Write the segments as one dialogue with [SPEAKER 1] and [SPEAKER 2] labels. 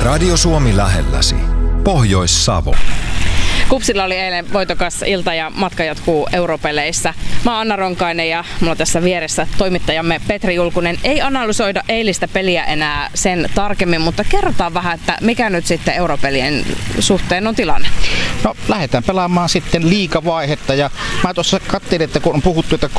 [SPEAKER 1] Radio Suomi lähelläsi. Pohjois-Savo.
[SPEAKER 2] KuPSilla oli eilen voitokas ilta ja matka jatkuu Europeleissä. Mä oon Anna Ronkainen ja mulla on tässä vieressä toimittajamme Petri Julkunen. Ei analysoida eilistä peliä enää sen tarkemmin, mutta kerrotaan vähän, että mikä nyt sitten Europelien suhteen on tilanne.
[SPEAKER 3] No lähdetään pelaamaan sitten liigavaihetta ja mä tuossa katselin, että kun on puhuttu, että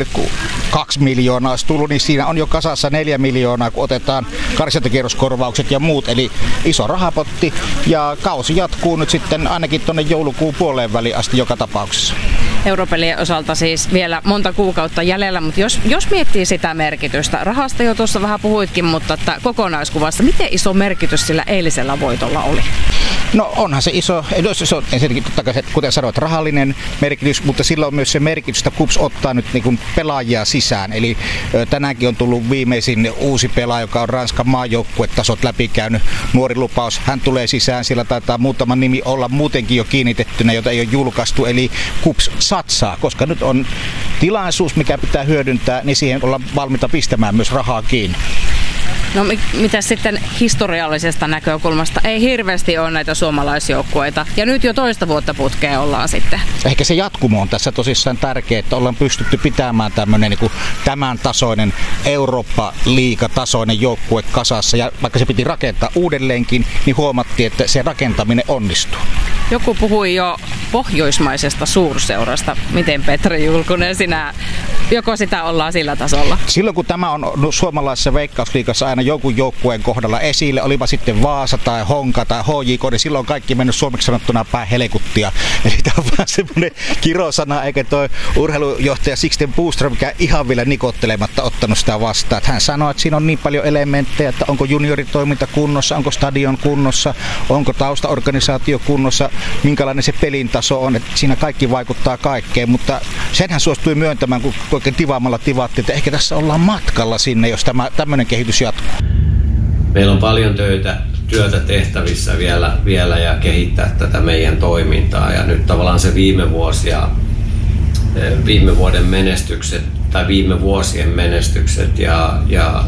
[SPEAKER 3] 3,2 miljoonaa olisi tullut, niin siinä on jo kasassa 4 miljoonaa, kun otetaan karsintakierroskorvaukset ja muut, eli iso rahapotti ja kausi jatkuu nyt sitten ainakin tuonne joulukuun puoleen väliin asti joka tapauksessa.
[SPEAKER 2] Europelien osalta siis vielä monta kuukautta jäljellä, mutta jos miettii sitä merkitystä, rahasta jo tuossa vähän puhuitkin, mutta että kokonaiskuvassa, miten iso merkitys sillä eilisellä voitolla oli?
[SPEAKER 3] No onhan se iso, se on ensinnäkin totta kai, kuten sanoit, rahallinen merkitys, mutta sillä on myös se merkitys, että KuPS ottaa nyt niin kuin pelaajia sisään. Eli tänäänkin on tullut viimeisin uusi pelaaja, joka on Ranskan maajoukkuetasot läpikäynyt, nuori lupaus. Hän tulee sisään, siellä taitaa muutama nimi olla muutenkin jo kiinnitettynä, jota ei ole julkaistu. Eli KuPS satsaa, koska nyt on tilaisuus, mikä pitää hyödyntää, niin siihen ollaan valmiita pistämään myös rahaa kiinni.
[SPEAKER 2] No mitä sitten historiallisesta näkökulmasta? Ei hirveästi ole näitä suomalaisjoukkueita ja nyt jo toista vuotta putkeen ollaan sitten.
[SPEAKER 3] Ehkä se jatkumo on tässä tosissaan tärkeä, että ollaan pystytty pitämään tämmöinen niin kuin tämän tasoinen Eurooppa-liigatasoinen joukkue kasassa ja vaikka se piti rakentaa uudelleenkin, niin huomattiin, että se rakentaminen onnistuu.
[SPEAKER 2] Joku puhui jo pohjoismaisesta suurseurasta. Miten Petri Julkunen, sinä, joko sitä ollaan sillä tasolla?
[SPEAKER 3] Silloin kun tämä on suomalaisessa Veikkausliigassa aina jonkun joukkueen kohdalla esille, olipa sitten Vaasa tai Honka tai HJK, niin silloin on kaikki mennyt suomeksi sanottuna päin helekuttia. Eli tämä on vaan semmoinen kirosana, eikä toi urheilujohtaja Sixten Boström ihan vielä nikottelematta ottanut sitä vastaan. Että hän sanoi, että siinä on niin paljon elementtejä, että onko junioritoiminta kunnossa, onko stadion kunnossa, onko taustaorganisaatio kunnossa, minkälainen se pelin taso on, että siinä kaikki vaikuttaa kaikkeen, mutta sen hän suostui myöntämään, kun oikein tivaamalla tivattiin, että ehkä tässä ollaan matkalla sinne, jos tämmöinen kehitys jatkuu.
[SPEAKER 4] Meillä on paljon työtä tehtävissä vielä ja kehittää tätä meidän toimintaa ja nyt tavallaan se viime vuoden menestykset tai viime vuosien menestykset ja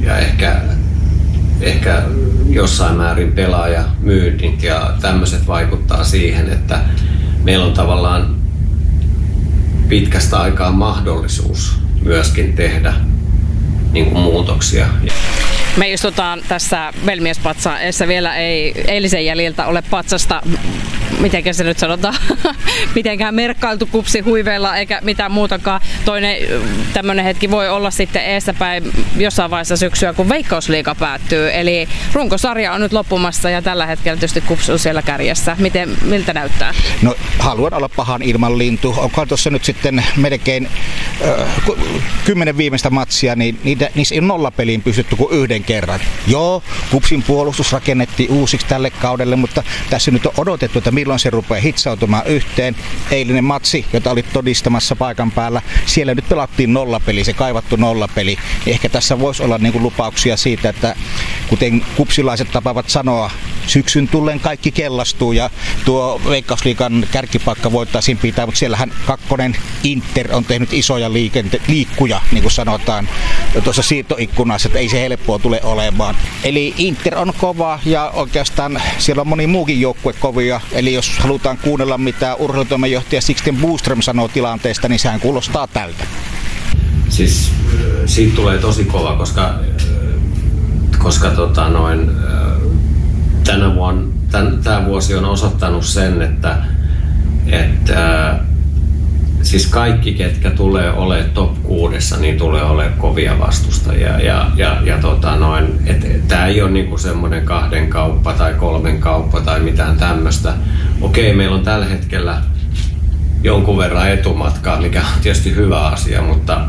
[SPEAKER 4] ehkä jossain määrin pelaajamyynnit ja tämmöiset vaikuttaa siihen, että meillä on tavallaan pitkästä aikaa mahdollisuus myöskin tehdä niin kuin muutoksia.
[SPEAKER 2] Me istutaan tässä Velmiespatsassa, vielä ei eilisen jäljiltä ole patsasta, mitenkä se nyt sanotaan, mitenkään merkkailtu KuPSin huiveilla eikä mitään muutakaan. Toinen tämmöinen hetki voi olla sitten eessäpäin jossain vaiheessa syksyä, kun Veikkausliiga päättyy. Eli runkosarja on nyt loppumassa ja tällä hetkellä tietysti KuPS on siellä kärjessä. Miltä näyttää?
[SPEAKER 3] No haluan olla pahan ilman lintu. Onko tuossa nyt sitten melkein 10 viimeistä matsia, niin niissä ei nollapeliin pystytty kuin yhden kerran. Joo, KuPSin puolustus rakennettiin uusiksi tälle kaudelle, mutta tässä nyt on odotettu, että milloin se rupeaa hitsautumaan yhteen. Eilinen matsi, jota oli todistamassa paikan päällä, siellä nyt pelattiin nollapeli, se kaivattu nollapeli. Ehkä tässä voisi olla niin kuin lupauksia siitä, että kuten KuPSilaiset tapaavat sanoa, syksyn tullen kaikki kellastuu ja tuo Veikkausliigan kärkipaikka voittaisiin pitää, mutta siellähän kakkonen Inter on tehnyt isoja liikkuja, niin kuin sanotaan tuossa siirtoikkunassa, että ei se helppoa tule olemaan. Eli Inter on kova ja oikeastaan siellä on moni muukin joukkue kovia. Eli jos halutaan kuunnella, mitä urheilutoimenjohtaja Sixten Boström sanoo tilanteesta, niin sehän kuulostaa tältä.
[SPEAKER 4] Siis siitä tulee tosi kova, koska tämä vuosi on osoittanut sen, että siis kaikki, ketkä tulee olemaan top 6, niin tulee olemaan kovia vastustajia. Tämä ei ole niinku semmoinen 2 kauppa tai 3 kauppa tai mitään tämmöistä. Okei, meillä on tällä hetkellä jonkun verran etumatkaa, mikä on tietysti hyvä asia, mutta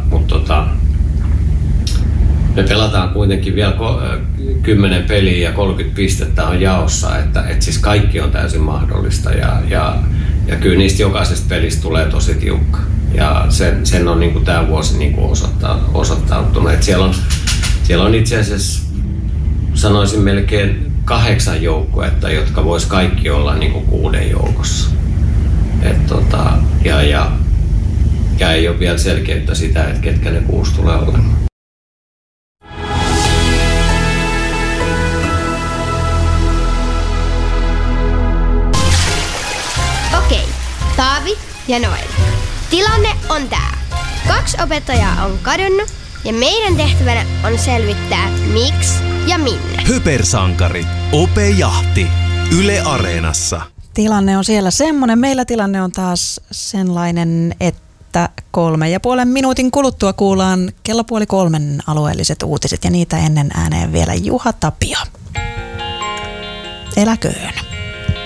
[SPEAKER 4] me pelataan kuitenkin vielä 10 peliä ja 30 pistettä on jaossa, että siis kaikki on täysin mahdollista ja kyllä niistä jokaisesta pelistä tulee tosi tiukka. Ja sen on niin kuin tämä vuosi niin kuin osoittautunut. Et siellä on itse asiassa, sanoisin melkein 8 joukkuetta, jotka vois kaikki olla niin kuin 6 joukossa. Ja ei ole vielä selkeyttä sitä, että ketkä ne 6 tulee olemaan.
[SPEAKER 5] ja Noel. Tilanne on tää. 2 opettajaa on kadonnut ja meidän tehtävänä on selvittää miksi ja minne.
[SPEAKER 6] Hypersankarit. Ope-jahti. Yle Areenassa.
[SPEAKER 7] Tilanne on siellä semmoinen. Meillä tilanne on taas sellainen, että 3,5 minuutin kuluttua kuullaan 2:30 alueelliset uutiset ja niitä ennen ääneen vielä Juha Tapio. Eläköön.